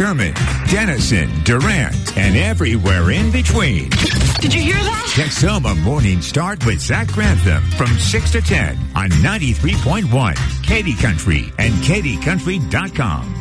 Sherman, Denison, Durant, and everywhere in between. Did you hear that? Texoma Morning Start with Zach Grantham from 6 to 10 on 93.1 Katy Country and KatyCountry.com.